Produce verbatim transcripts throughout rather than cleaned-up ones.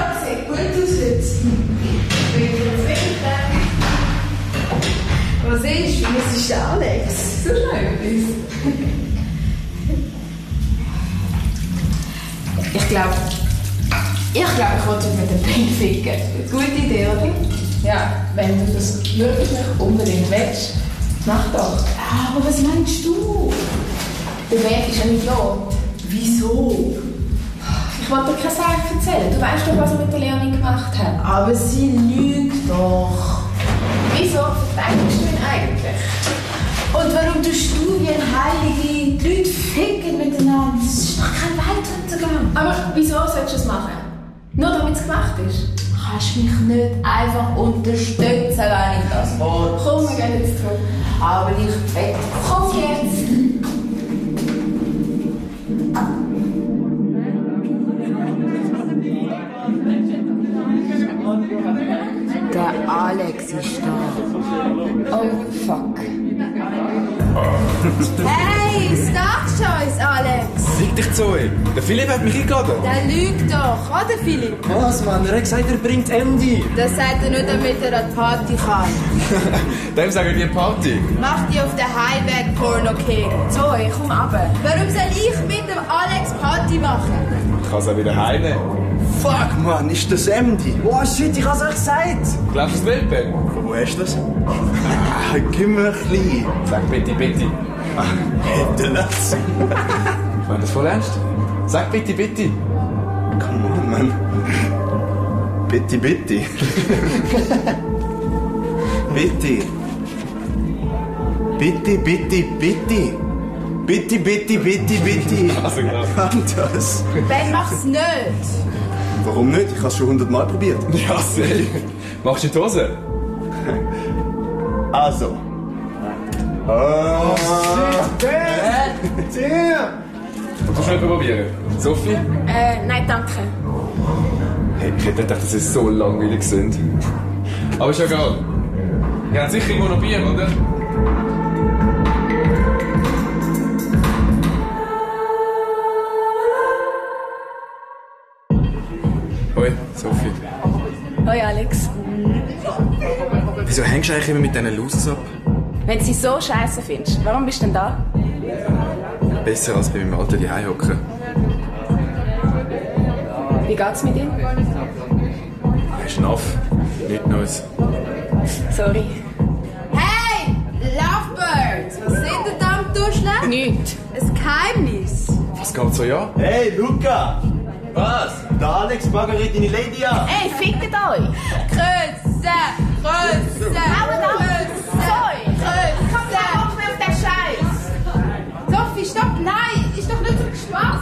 sieht gut aus heute. Ich bin zufrieden. Was ist? Was ist der Alex? So etwas. Ich glaube, ich glaube, ich wollte mit dem Ben ficken. Gute Idee, oder? Ja, wenn du das wirklich unbedingt willst, mach doch. Aber was meinst du? Der Ben ist ja nicht da. Wieso? Ich wollte dir keine Sache erzählen. Du weißt doch, was er mit der Leonie gemacht hat. Aber sie lügt doch. Wieso verteidigst du ihn eigentlich? Und warum tust du wie ein Heilige die Leute ficken miteinander? Das ist doch kein Weltuntergang. Aber wieso sollst du es machen? Nur damit es gemacht ist? Du kannst mich nicht einfach unterstützen, wenn ich das will. Komm, wir gehen jetzt zurück. Aber ich will. Komm jetzt! Der Alex ist da. Oh, fuck. Hey, Starchoice, Alex! Fick dich, Zoe. Der Philipp hat mich eingeladen. Der lügt doch, oder Philipp? Was, Mann? Er hat gesagt, er bringt Andy. Das sagt er nur, damit er an die Party kann. Dem sagen wir Party. Mach die auf den Highweg Porno King. Zoe, komm runter. Warum soll ich mit dem Alex Party machen? Ich kann es auch wieder heimnehmen. Fuck, Mann, ist das Andy? Oh shit, ich hab's euch gesagt. Glaubst du das Bild, Ben? Wo hast du das? Ah, gib mir ein bisschen. Sag bitte, bitte. Ach, hätte das. Ich meine das voll ernst. Sag bitte, bitte. Come on, Mann. Bitte, bitte. Bitte. Bitte, bitte, bitte. Bitte, bitte, bitte, bitte. Also genau. Kann das? Ben, mach's nicht. Warum nicht? Ich hab's schon hundertmal probiert. Ja, sehr. Machst du die Hose? Also. Oh, shit, damn! Kannst du schnell probieren? Sophie? Äh, nein, danke. Hey, ich hätte gedacht, dass sie so langweilig sind. Aber ist ja egal. Ihr habt sicher irgendwo noch Bier, oder? Hoi, Sophie. Hoi, Alex. Wieso hängst du eigentlich immer mit diesen Losers ab? Wenn du sie so scheiße findest, warum bist du denn da? Besser als bei meinem Alten die hocken. Wie geht's mit ihm? Er ist naff. Nicht Neues. Sorry. Hey, Lovebirds, was sind ihr da am Duschen? Nicht. Ein Geheimnis. Was geht so, ja? Hey, Luca! Was? Der Alex baggert deine Lady an. Ey, fickt euch! Grüße, Grüße, Hauen ab! Grüße, Zoe! Grüße. Komm, hör auf mir auf den Scheiß! Sophie, stopp, nein, ist doch nicht so Spaß.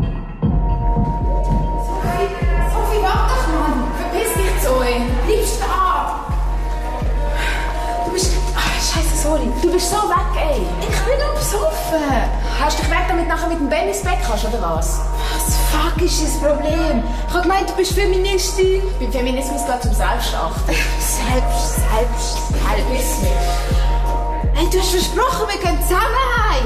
Sophie, Sophie, warte doch, Mann. Verpiss dich, Zoe! Bleibst da. Du bist... Ah, scheiße, sorry. Du bist so weg, ey! Ich bin doch besoffen. Hast du dich weg, damit du nachher mit dem Ben ins Bett kannst, oder was? Was fuck ist das Problem? Ich hab gemeint, du bist Feministin. Beim Feminismus geht es um Selbstachten. Selbst, selbst, Halb ist mir. Hey, du hast versprochen, wir gehen zusammen heim.